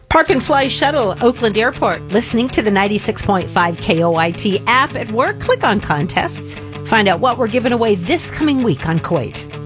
Park and Fly Shuttle, Oakland Airport. Listening to the 96.5 KOIT app at work, click on contests. Find out what we're giving away this coming week on Kuwait.